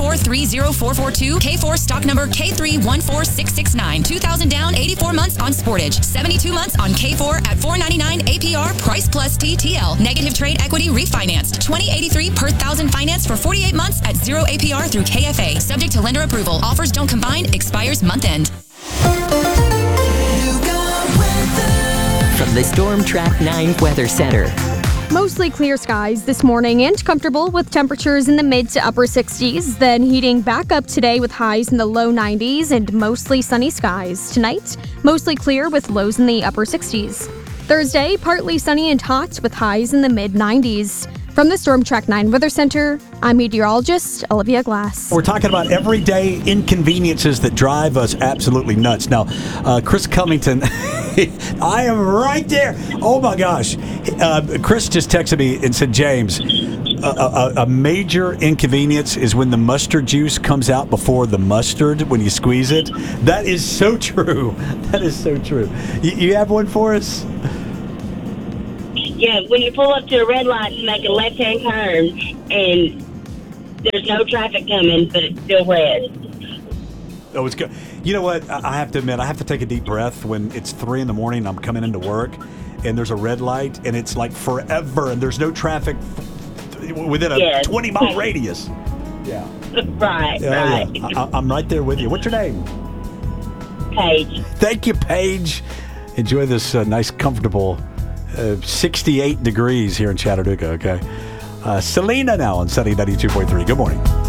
224-30442. K4 stock number K314669. 2000 down, 84 months on Sportage. 72 months on K4 at $499 APR, price plus TTL. Negative trade equity refinanced. 2083 per thousand finance for 48 months at 0 APR through KFA. Subject to lender approval. Offers don't combine. Expires month end. From the Storm Track 9 Weather Center. Mostly clear skies this morning and comfortable with temperatures in the mid to upper 60s, then heating back up today with highs in the low 90s and mostly sunny skies. Tonight, mostly clear with lows in the upper 60s. Thursday, partly sunny and hot with highs in the mid 90s. From the Storm Track 9 Weather Center, I'm meteorologist Olivia Glass. We're talking about everyday inconveniences that drive us absolutely nuts. Now, Chris Cummington, I am right there. Oh my gosh. Chris just texted me and said, James, a major inconvenience is when the mustard juice comes out before the mustard when you squeeze it. That is so true. That is so true. You have one for us? Yeah, when you pull up to a red light to make a left-hand turn and there's no traffic coming, but it's still red. Oh, it's good. You know what? I have to admit, I have to take a deep breath when it's 3 a.m. and I'm coming into work and there's a red light and it's like forever and there's no traffic within a 20-mile radius. Yeah. Right. Yeah. I'm right there with you. What's your name? Paige. Thank you, Paige. Enjoy this nice, comfortable 68 degrees here in Chattanooga, okay? Selena now on Sunny 92.3. Good morning.